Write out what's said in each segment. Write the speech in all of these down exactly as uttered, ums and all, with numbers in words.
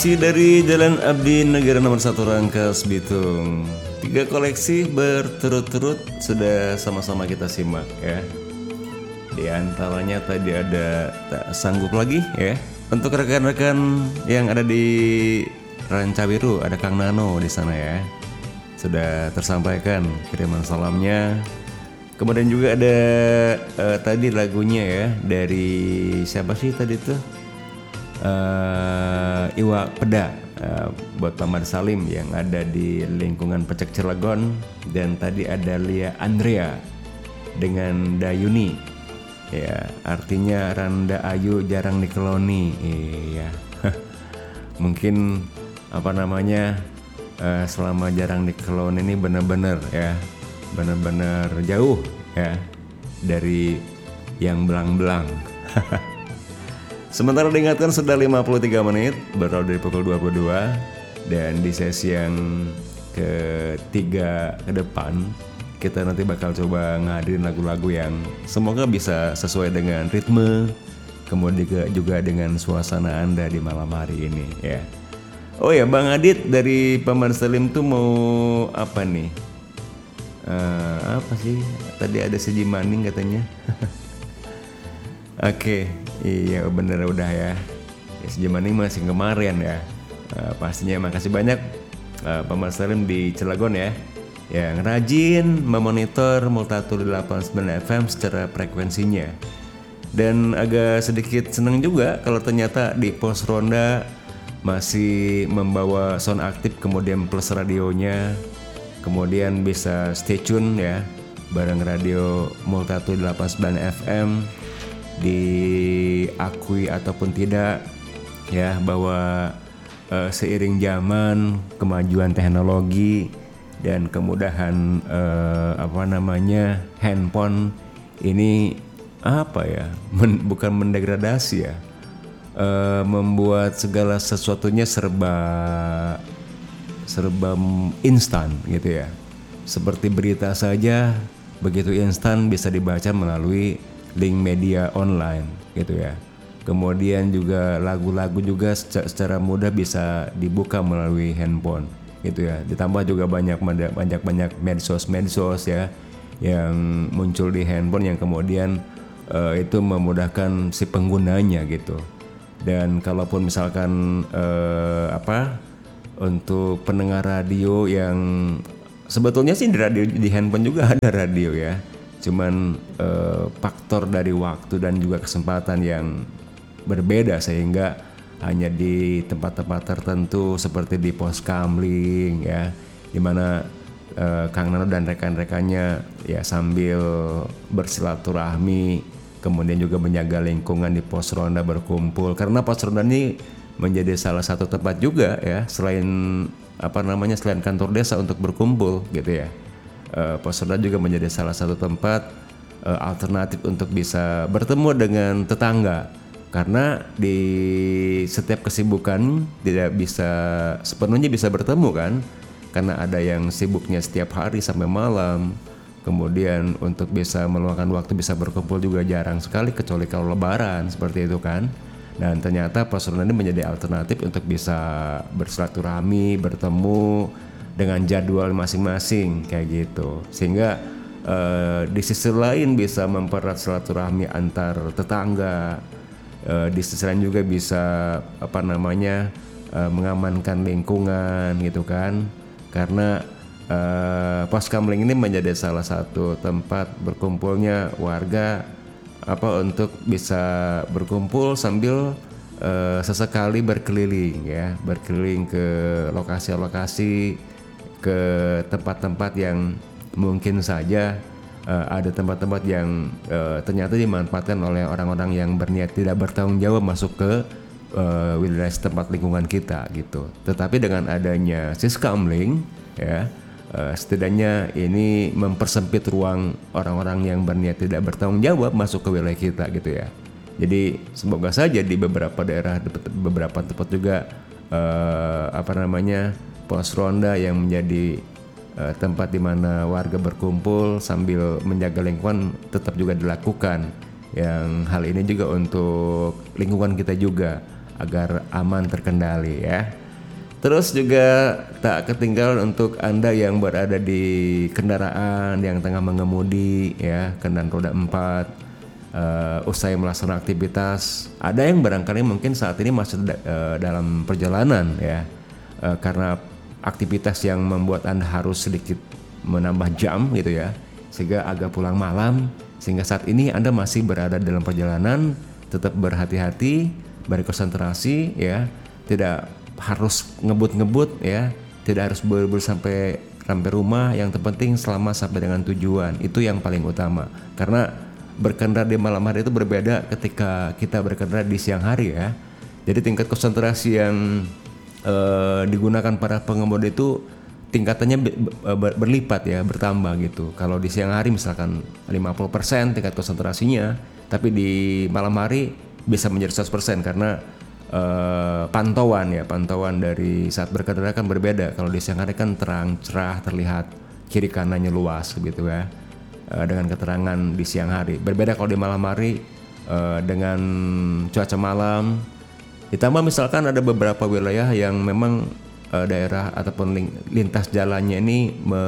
Si dari Jalan Abdi Negara nomor satu Rangkas Bitung. Tiga koleksi berturut-turut sudah sama-sama kita simak ya. Di antaranya tadi ada Tak Sanggup Lagi ya. Untuk rekan-rekan yang ada di Rancawiru ada Kang Nano di sana ya. Sudah tersampaikan kiriman salamnya. Kemudian juga ada uh, tadi lagunya ya dari siapa sih tadi tuh? Uh, Iwa Peda uh, buat Paman Salim yang ada di lingkungan Pecek Cilegon. Dan tadi ada Lia Andrea dengan Dayuni ya, artinya Randa Ayu jarang dikeloni. Iya. Mungkin apa namanya uh, selama jarang dikeloni ini benar-benar ya, benar-benar jauh ya dari yang belang-belang. Sementara diingatkan sudah lima puluh tiga menit berlalu dari pukul dua puluh dua. Dan di sesi yang ketiga ke depan kita nanti bakal coba ngadirin lagu-lagu yang semoga bisa sesuai dengan ritme, kemudian juga dengan suasana Anda di malam hari ini ya. Oh ya, Bang Adit dari Paman Salim tuh mau apa nih? Uh, apa sih? Tadi ada Seji Maning katanya. Oke, iya bener udah ya. Ya Seji Maning masih kemarin ya. Uh, pastinya makasih banyak uh, Paman Salim di Cilegon ya, yang rajin memonitor Multatur delapan puluh sembilan F M secara frekuensinya. Dan agak sedikit seneng juga kalau ternyata di pos ronda masih membawa sound aktif, kemudian plus radionya, kemudian bisa stay tune ya bareng radio Multatur delapan puluh sembilan F M. Diakui ataupun tidak ya bahwa uh, seiring zaman, kemajuan teknologi dan kemudahan uh, apa namanya handphone ini apa ya men, bukan mendegradasi ya, uh, membuat segala sesuatunya serba serba instan gitu ya. Seperti berita saja begitu instan bisa dibaca melalui link media online gitu ya. Kemudian juga lagu-lagu juga secara, secara mudah bisa dibuka melalui handphone gitu ya. Ditambah juga banyak banyak banyak medsos-medsos ya yang muncul di handphone yang kemudian uh, itu memudahkan si penggunanya gitu. Dan kalaupun misalkan uh, apa untuk pendengar radio yang sebetulnya sih di radio di handphone juga ada radio ya. Cuman eh, faktor dari waktu dan juga kesempatan yang berbeda sehingga hanya di tempat-tempat tertentu seperti di pos kamling ya, dimana eh, Kang Nano dan rekan-rekannya ya sambil bersilaturahmi, kemudian juga menjaga lingkungan di pos ronda berkumpul, karena pos ronda ini menjadi salah satu tempat juga ya selain apa namanya selain kantor desa untuk berkumpul gitu ya. Uh, pos ronda juga menjadi salah satu tempat uh, alternatif untuk bisa bertemu dengan tetangga, karena di setiap kesibukan tidak bisa sepenuhnya bisa bertemu kan, karena ada yang sibuknya setiap hari sampai malam, kemudian untuk bisa meluangkan waktu bisa berkumpul juga jarang sekali kecuali kalau lebaran seperti itu kan. Dan ternyata pos ronda ini menjadi alternatif untuk bisa bersilaturahmi, bertemu dengan jadwal masing-masing kayak gitu, sehingga uh, di sisi lain bisa mempererat silaturahmi antar tetangga, uh, di sisi lain juga bisa apa namanya uh, mengamankan lingkungan gitu kan, karena uh, pos kamling ini menjadi salah satu tempat berkumpulnya warga apa untuk bisa berkumpul sambil uh, sesekali berkeliling ya, berkeliling ke lokasi-lokasi, ke tempat-tempat yang mungkin saja uh, ada tempat-tempat yang uh, ternyata dimanfaatkan oleh orang-orang yang berniat tidak bertanggung jawab masuk ke uh, wilayah tempat lingkungan kita gitu. Tetapi dengan adanya Siskamling ya, uh, setidaknya ini mempersempit ruang orang-orang yang berniat tidak bertanggung jawab masuk ke wilayah kita gitu ya. Jadi semoga saja di beberapa daerah, beberapa tempat juga uh, apa namanya pos ronda yang menjadi uh, tempat di mana warga berkumpul sambil menjaga lingkungan tetap juga dilakukan. Yang hal ini juga untuk lingkungan kita juga agar aman terkendali ya. Terus juga tak ketinggalan untuk Anda yang berada di kendaraan yang tengah mengemudi ya, kendaraan roda empat, uh, usai melaksanakan aktivitas. Ada yang barangkali mungkin saat ini masih da- uh, dalam perjalanan ya, uh, karena aktivitas yang membuat Anda harus sedikit menambah jam gitu ya, sehingga agak pulang malam. Sehingga saat ini Anda masih berada dalam perjalanan, tetap berhati-hati, berkonsentrasi ya, tidak harus ngebut-ngebut ya, tidak harus buru-buru sampai sampai rumah. Yang terpenting selama sampai dengan tujuan, itu yang paling utama. Karena berkendara di malam hari itu berbeda ketika kita berkendara di siang hari ya. Jadi tingkat konsentrasi yang eh, digunakan para pengemudi itu tingkatannya ber- berlipat ya, bertambah gitu. Kalau di siang hari misalkan lima puluh persen tingkat konsentrasinya, tapi di malam hari bisa menjadi seratus persen karena Uh, pantauan ya, pantauan dari saat berkendara kan berbeda. Kalau di siang hari kan terang, cerah, terlihat kiri kanannya luas gitu ya, uh, dengan keterangan di siang hari. Berbeda kalau di malam hari uh, dengan cuaca malam. Ditambah misalkan ada beberapa wilayah yang memang uh, daerah ataupun ling- lintas jalannya ini me,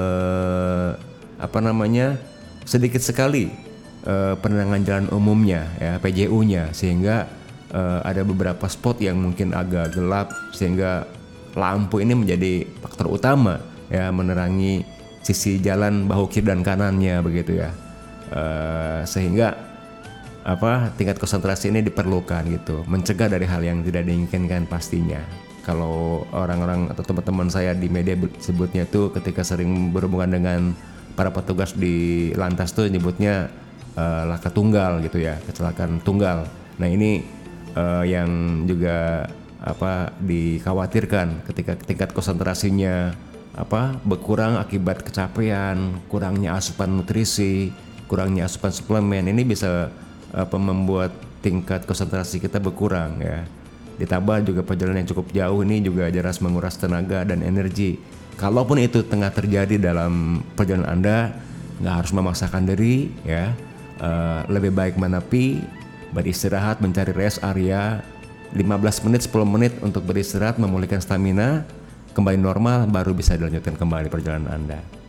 apa namanya sedikit sekali uh, penerangan jalan umumnya ya, P J U-nya, sehingga Uh, ada beberapa spot yang mungkin agak gelap, sehingga lampu ini menjadi faktor utama ya, menerangi sisi jalan bahu kiri dan kanannya begitu ya, uh, sehingga apa tingkat konsentrasi ini diperlukan gitu, mencegah dari hal yang tidak diinginkan pastinya. Kalau orang-orang atau teman-teman saya di media sebutnya itu ketika sering berhubungan dengan para petugas di lantas tuh nyebutnya uh, laka tunggal gitu ya, kecelakaan tunggal. Nah ini Uh, yang juga apa dikhawatirkan ketika tingkat konsentrasinya apa berkurang akibat kecapean, kurangnya asupan nutrisi, kurangnya asupan suplemen, ini bisa apa membuat tingkat konsentrasi kita berkurang ya. Ditambah juga perjalanan yang cukup jauh ini juga jelas menguras tenaga dan energi. Kalaupun itu tengah terjadi dalam perjalanan Anda, nggak harus memaksakan diri ya, uh, lebih baik menepi, beristirahat, mencari rest area lima belas menit sepuluh menit untuk beristirahat, memulihkan stamina, kembali normal, baru bisa dilanjutkan kembali perjalanan Anda.